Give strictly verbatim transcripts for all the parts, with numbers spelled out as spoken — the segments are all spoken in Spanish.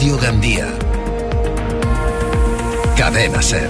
Radio Gandía. Cadena Ser.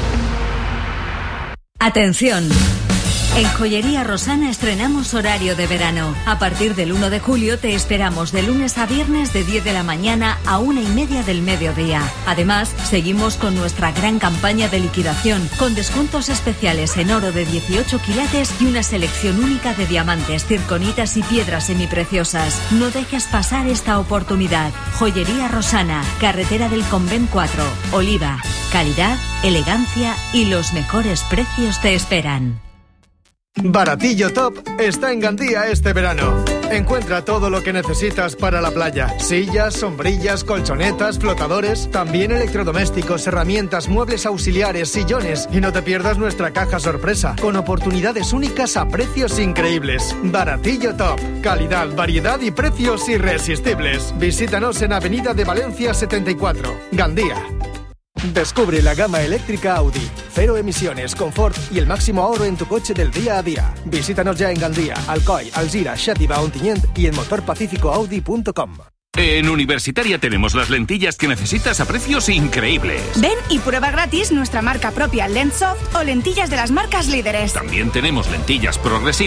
Atención. En Joyería Rosana estrenamos horario de verano. A partir del uno de julio te esperamos de lunes a viernes de diez de la mañana a una y media del mediodía. Además, seguimos con nuestra gran campaña de liquidación, con descuentos especiales en oro de dieciocho quilates y una selección única de diamantes, circonitas y piedras semipreciosas. No dejes pasar esta oportunidad. Joyería Rosana, carretera del Convent cuatro, Oliva. Calidad, elegancia y los mejores precios te esperan. Baratillo Top está en Gandía este verano. Encuentra todo lo que necesitas para la playa. Sillas, sombrillas, colchonetas, flotadores, también electrodomésticos, herramientas, muebles auxiliares, sillones. Y no te pierdas nuestra caja sorpresa, con oportunidades únicas a precios increíbles. Baratillo Top. Calidad, variedad y precios irresistibles. Visítanos en Avenida de Valencia setenta y cuatro, Gandía. Descubre la gama eléctrica Audi. Cero emisiones, confort y el máximo ahorro en tu coche del día a día. Visítanos ya en Gandía, Alcoy, Alzira, Xàtiva, Ontinyent y en motor pacífico audi punto com. En Universitaria tenemos las lentillas que necesitas a precios increíbles. Ven y prueba gratis nuestra marca propia Lenssoft o lentillas de las marcas líderes. También tenemos lentillas progresivas